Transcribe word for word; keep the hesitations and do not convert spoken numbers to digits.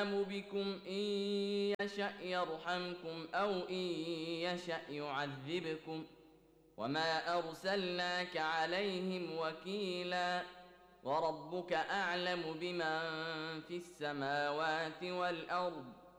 بكم إن يشأ يرحمكم أو إن يشأ يعذبكم وما أرسلناك عليهم وكيلا وربك أعلم بمن في السماوات والأرض